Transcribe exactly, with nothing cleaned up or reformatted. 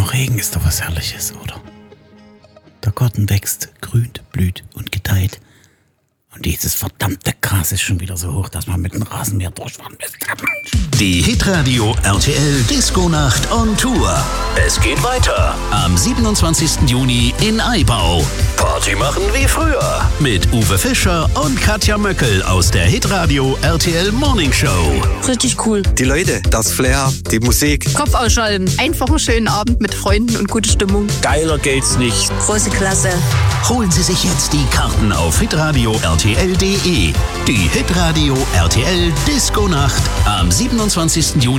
Nur Regen ist doch was Herrliches, oder? Der Garten wächst, grünt, blüht und gedeiht. Und dieses verdammte Gras ist schon wieder so hoch, dass man mit dem Rasenmäher durchfahren müsste. Die Hitradio R T L Disco-Nacht on Tour. Es geht weiter am siebenundzwanzigsten Juni in Aibau. Party machen wie früher mit Uwe Fischer und Katja Möckel aus der Hitradio R T L Morning Show. Richtig cool. Die Leute, das Flair, die Musik. Kopf ausschalten. Einfach einen schönen Abend mit Freunden und gute Stimmung. Geiler geht's nicht. Große Klasse. Holen Sie sich jetzt die Karten auf hitradio R T L punkt de. Die Hitradio R T L Disco-Nacht am siebenundzwanzigsten Juni